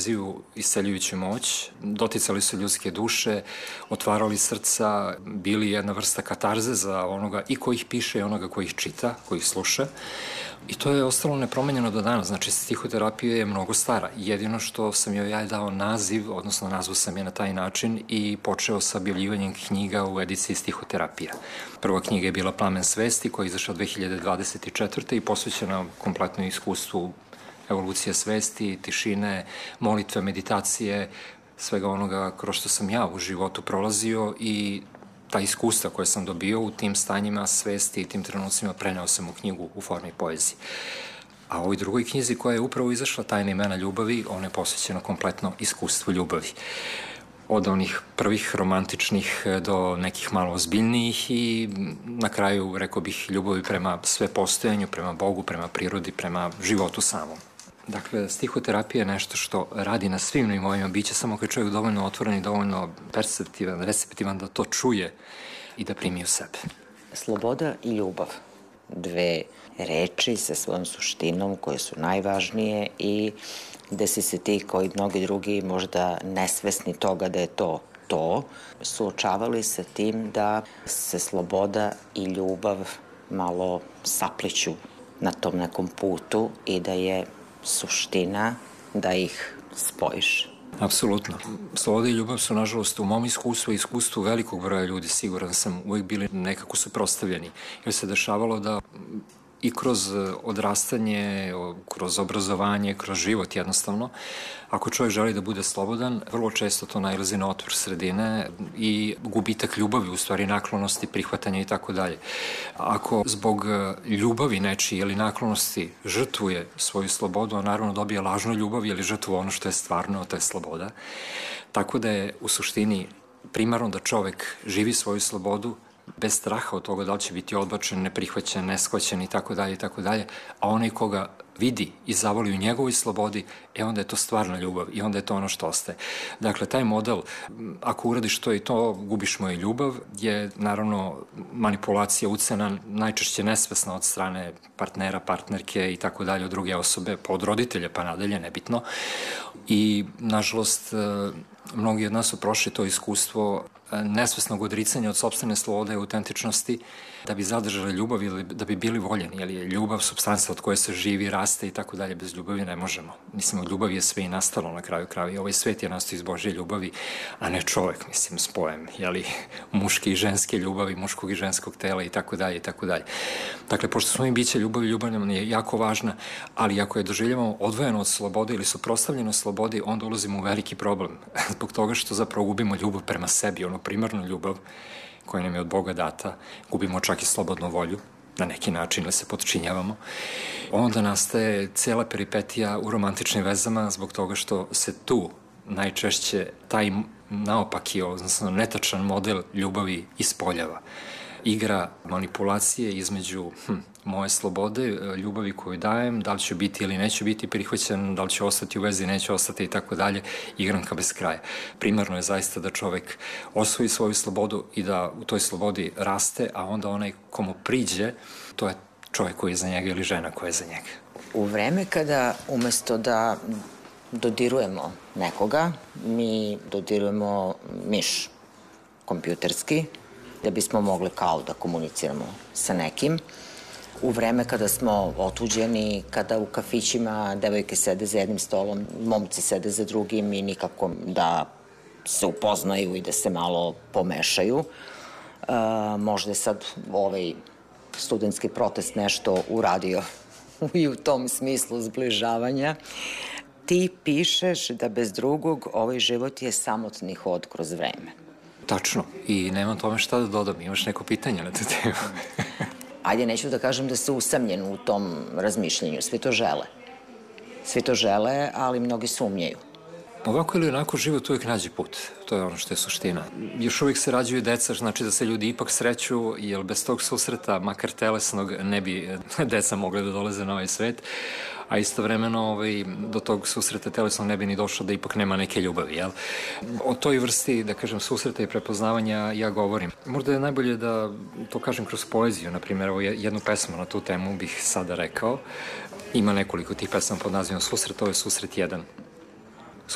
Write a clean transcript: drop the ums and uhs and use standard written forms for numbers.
poeziju isceljujuću moć, doticali su ljudske duše, otvarali srca, bili jedna vrsta katarze za onoga i ko ih piše i onoga ko ih čita, ko ih sluša. I to je ostalo nepromenjeno do danas. Znači, stihoterapija je mnogo stara. Jedino što sam joj ja dao naziv, odnosno nazvao sam je na taj način i počeo sa objavljivanjem knjiga u ediciji stihoterapija. Prva knjiga je bila Plamen svesti, koja je izašla 2024. i posvećena kompletno iskustvu evolucije svesti, tišine, molitve, meditacije, svega onoga kroz što sam ja u životu prolazio i ta iskustva koje sam dobio u tim stanjima svesti i tim trenucima preneo sam u knjigu u formi poezije. A ovoj drugoj knjizi koja je upravo izašla, Tajna imena ljubavi, ona je posvećena kompletno iskustvu ljubavi. Od onih prvih romantičnih do nekih malo ozbiljnijih i na kraju, rekao bih, ljubavi prema sve postojanju, prema Bogu, prema prirodi, prema životu samom. Dakle, stihoterapija je nešto što radi na svim nivoima bića, samo kad je čovjek dovoljno otvoren i dovoljno perceptivan, receptivan da to čuje i da primi u sebe. Sloboda i ljubav. Dve reči sa svojom suštinom koje su najvažnije i gde si se ti kao i mnogi drugi možda nesvesni toga da je to, suočavali sa tim da se sloboda i ljubav malo sapliću na tom nekom putu i da je suština da ih spojiš. Apsolutno. Sloboda i ljubav su, nažalost, u mom iskustvu i iskustvu velikog broja ljudi, siguran sam, uvijek bili nekako suprotstavljeni. Jer se dešavalo da i kroz odrastanje, kroz obrazovanje, kroz život jednostavno, ako čovjek želi da bude slobodan, vrlo često to nailazi na otvor sredine i gubitak ljubavi, u stvari naklonosti, prihvatanja i tako dalje. Ako zbog ljubavi nečiji ili naklonosti žrtvuje svoju slobodu, on naravno dobije lažnu ljubav ili žrtvuje ono što je stvarno, to je sloboda. Tako da je u suštini primarno da čovek živi svoju slobodu bez straha od toga da li će biti odbačen, neprihvaćen, neshvaćen i tako dalje, a onaj koga vidi i zavoli u njegovoj slobodi, onda je to stvarna ljubav i onda je to ono što ostaje. Dakle, taj model, ako uradiš to i to, gubiš moju ljubav, je naravno manipulacija, ucena, najčešće nesvesna od strane partnera, partnerke i tako dalje, od druge osobe, pa od roditelja pa nadalje, nebitno. I, nažalost, mnogi od nas su prošli to iskustvo nesvesnog odricanja od sopstvene slobode i autentičnosti da bi zadržali ljubav ili da bi bili voljeni, jer je ljubav supstanca od koje se živi, raste i tako dalje, bez ljubavi ne možemo. Mislim, od ljubavi je sve i nastalo na kraju krajeva i ovaj svet je nastao iz Božje ljubavi, a ne čovek, mislim, spojem, jeli, muške i ženske ljubavi, muškog i ženskog tela i tako dalje i tako dalje. Dakle, pošto smo mi biće ljubavi, ljubav nam je jako važna, ali ako je doživljavamo odvojeno od slobode ili suprotstavljeno slobodi, onda ulazimo u veliki problem, zbog toga što zapravo gubimo ljubav prema sebi, ono primarnu ljubav koja nam je od Boga data, gubimo čak i slobodnu volju, na neki način ili se podčinjavamo, onda nastaje cela peripetija u romantičnim vezama zbog toga što se tu najčešće taj naopaki, odnosno netačan model ljubavi ispoljava. Igra manipulacije između moje slobode, ljubavi koju dajem, da li ću biti ili neću biti prihvaćen, da li ću ostati u vezi, neću ostati i tako dalje, igranka bez kraja. Primarno je zaista da čovek osvoji svoju slobodu i da u toj slobodi raste, a onda onaj komu priđe, to je čovek koji je za njega ili žena koja je za njega. U vreme kada umesto da dodirujemo nekoga, mi dodirujemo miš kompjuterski, da bismo mogli kao da komuniciramo sa nekim. U vreme kada smo otuđeni, kada u kafićima devojke sede za jednim stolom, momci sede za drugim i nikako da se upoznaju i da se malo pomešaju. Možda je sad ovaj studentski protest nešto uradio i u tom smislu zbližavanja. Ti pišeš da bez drugog ovaj život je samotni hod kroz vreme. Tačno. I nemam tome šta da dodam. Imaš neko pitanje na tu temu? Ajde, neću da kažem da ste usamljeni u tom razmišljanju. Svi to žele. Svi to žele, ali mnogi sumnjaju. Ovako ili onako život uvijek nađe put. To je ono što je suština. Još uvijek se rađuju deca, znači da se ljudi ipak sreću, jer bez tog susreta, makar telesnog, ne bi deca mogle da dolaze na ovaj svet, a istovremeno do tog susreta telesnog ne bi ni došlo da ipak nema neke ljubavi, jel? O toj vrsti, da kažem, susreta i prepoznavanja ja govorim. Možda je najbolje da to kažem kroz poeziju, na primjer, evo jednu pesmu na tu temu bih sada rekao. Ima nekoliko tih pesama pod nazivom Susret, ovo je Susret 1.